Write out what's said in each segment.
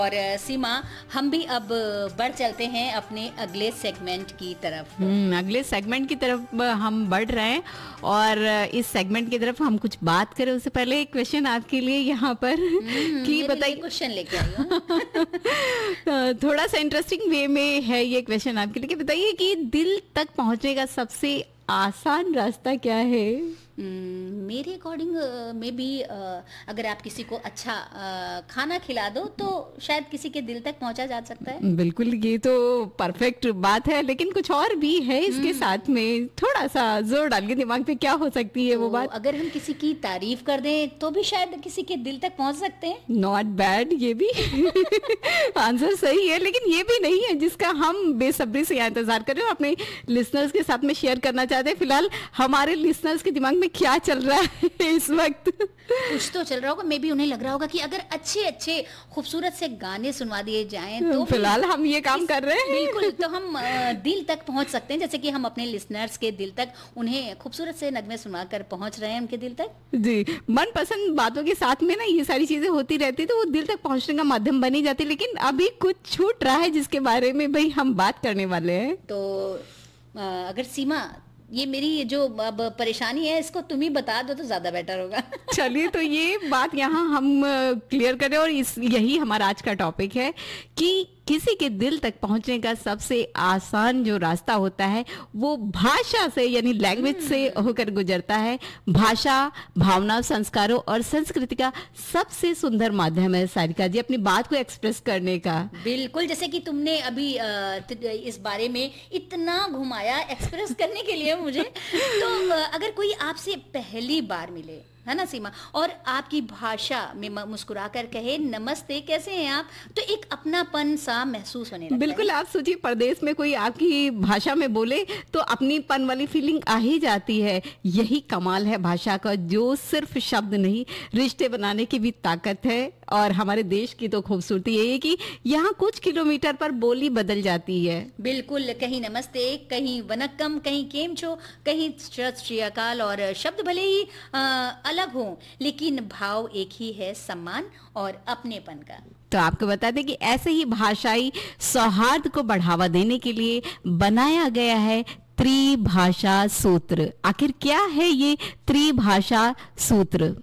और सीमा, हम भी अब बढ़ चलते हैं अपने अगले सेगमेंट की तरफ। अगले सेगमेंट की तरफ हम बढ़ रहे हैं और इस सेगमेंट की तरफ हम कुछ बात करें उससे पहले एक क्वेश्चन आपके लिए यहाँ पर कि बताइए। क्वेश्चन लेके आई हूँ। थोड़ा सा इंटरेस्टिंग वे में है ये क्वेश्चन आपके लिए कि बताइए कि दिल तक पहुँचने का सबसे आसान रास्ता क्या है? मेरे अकॉर्डिंग में भी अगर आप किसी को अच्छा खाना खिला दो तो शायद किसी के दिल तक पहुंचा जा सकता है। बिल्कुल, ये तो परफेक्ट बात है, लेकिन कुछ और भी है इसके साथ में। थोड़ा सा जोर डाल के दिमाग पे क्या हो सकती है तो वो बात? अगर हम किसी की तारीफ कर दें तो भी शायद किसी के दिल तक पहुंच सकते हैं। नॉट बैड, ये भी आंसर सही है, लेकिन ये भी नहीं है जिसका हम बेसब्री से यहाँ इंतजार कर रहे हो अपने लिसनर्स के साथ में शेयर करना चाहते हैं। फिलहाल हमारे लिसनर्स के दिमाग में क्या चल रहा है इस वक्त? कुछ तो चल रहा होगा, मे भी उन्हें लग रहा होगा कि अगर अच्छे अच्छे खूबसूरत से गाने सुनवा दिए जाएं तो फिलहाल हम ये काम कर रहे हैं। बिल्कुल, तो हम दिल तक पहुंच सकते हैं, जैसे कि हम अपने लिसनर्स के दिल तक उन्हें खूबसूरत से नगमे सुनवा कर पहुंच रहे हैं उनके दिल तक। जी, मनपसंद बातों के साथ में ना ये सारी चीजें होती रहती तो वो दिल तक पहुंचने का माध्यम बनी जाती, लेकिन अभी कुछ छूट रहा है जिसके बारे में भाई हम बात करने वाले हैं। तो अगर सीमा, ये मेरी जो अब परेशानी है इसको तुम ही बता दो तो ज्यादा बेटर होगा। चलिए, तो ये बात यहाँ हम क्लियर करें और यही हमारा आज का टॉपिक है कि किसी के दिल तक पहुंचने का सबसे आसान जो रास्ता होता है वो भाषा से यानी लैंग्वेज से होकर गुजरता है। भाषा, भावना, संस्कारों और संस्कृति का सबसे सुंदर माध्यम है सारिका जी अपनी बात को एक्सप्रेस करने का। बिल्कुल, जैसे कि तुमने अभी इस बारे में इतना घुमाया एक्सप्रेस करने के लिए मुझे, तो अगर कोई आपसे पहली बार मिले, है ना सीमा, और आपकी भाषा में मुस्कुराकर कहे नमस्ते, कैसे हैं आप, तो एक अपनापन सा महसूस होने लगता है। बिल्कुल, आप सोचिए परदेश में कोई आपकी भाषा में बोले तो अपनीपन वाली फीलिंग आ ही जाती है। यही कमाल है भाषा का, जो सिर्फ शब्द नहीं रिश्ते बनाने की भी ताकत है। और हमारे देश की तो खूबसूरती यही है कि यहाँ कुछ किलोमीटर पर बोली बदल जाती है। बिल्कुल, कहीं नमस्ते, कहीं वनक्कम, कहीं केम छो, कहीं सत श्री अकाल, और शब्द भले ही अलग हो लेकिन भाव एक ही है, सम्मान और अपनेपन का। तो आपको बता दें कि ऐसे ही भाषाई सौहार्द को बढ़ावा देने के लिए बनाया गया है त्रिभाषा सूत्र। आखिर क्या है ये त्रिभाषा सूत्र?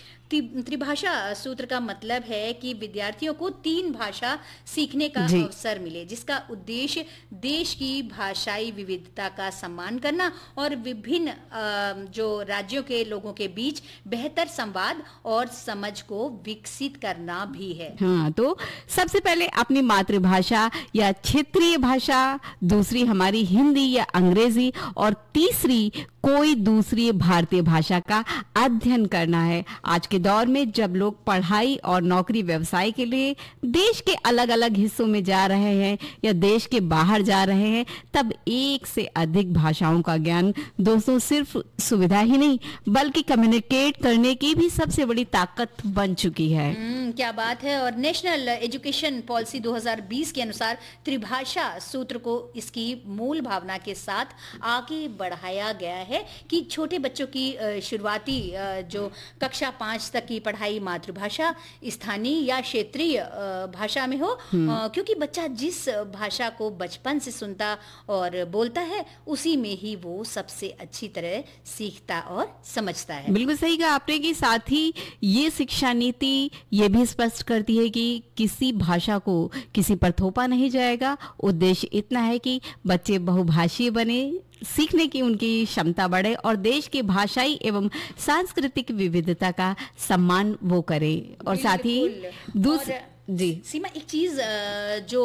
त्रिभाषा सूत्र का मतलब है कि विद्यार्थियों को 3 भाषा सीखने का अवसर मिले, जिसका उद्देश्य देश की भाषाई विविधता का सम्मान करना और विभिन्न जो राज्यों के लोगों के बीच बेहतर संवाद और समझ को विकसित करना भी है। हाँ, तो सबसे पहले अपनी मातृभाषा या क्षेत्रीय भाषा, दूसरी हमारी हिंदी या अंग्रेजी, और तीसरी कोई दूसरी भारतीय भाषा का अध्ययन करना है। आज के दौर में जब लोग पढ़ाई और नौकरी व्यवसाय के लिए देश के अलग अलग हिस्सों में जा रहे हैं या देश के बाहर जा रहे हैं, तब एक से अधिक भाषाओं का ज्ञान दोस्तों सिर्फ सुविधा ही नहीं बल्कि कम्युनिकेट करने की भी सबसे बड़ी ताकत बन चुकी है। क्या बात है। और नेशनल एजुकेशन पॉलिसी 2020 के अनुसार त्रिभाषा सूत्र को इसकी मूल भावना के साथ आगे बढ़ाया गया है कि छोटे बच्चों की शुरुआती जो कक्षा 5 तक की पढ़ाई मातृभाषा, स्थानीय या क्षेत्रीय भाषा में हो, क्योंकि बच्चा जिस भाषा को बचपन से सुनता और बोलता है उसी में ही वो सबसे अच्छी तरह सीखता और समझता है। बिल्कुल सही कहा आपने कि साथ ही ये शिक्षा नीति ये भी स्पष्ट करती है कि किसी भाषा को किसी पर थोपा नहीं जाएगा। उद्देश्य इतना है कि बच्चे बहुभाषीय बने, सीखने की उनकी क्षमता बढ़े और देश की भाषाई एवं सांस्कृतिक विविधता का सम्मान वो करे। और साथ ही जी सीमा, एक चीज जो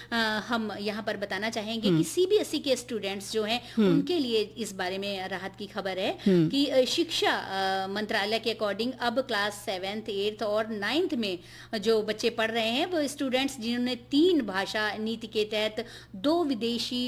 हम यहाँ पर बताना चाहेंगे कि सीबीएसई के स्टूडेंट्स जो हैं उनके लिए इस बारे में राहत की खबर है कि शिक्षा मंत्रालय के अकॉर्डिंग अब क्लास 7th, 8th और 9th में जो बच्चे पढ़ रहे हैं वो स्टूडेंट्स जिन्होंने 3 भाषा नीति के तहत 2 विदेशी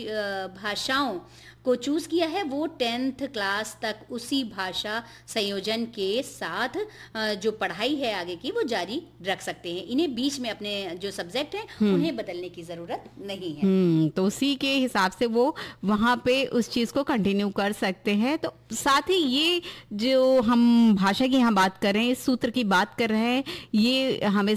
भाषाओं को चूज किया है, वो 10th क्लास तक उसी भाषा संयोजन के साथ जो पढ़ाई है आगे की वो जारी रख सकते हैं। इन्हें बीच में अपने जो सब्जेक्ट हैं उन्हें बदलने की जरूरत नहीं है। तो उसी के हिसाब से वो वहां पे उस चीज को कंटिन्यू कर सकते हैं। तो साथ ही ये जो हम भाषा की यहाँ बात कर रहे हैं, इस सूत्र की बात कर रहे हैं, ये हमें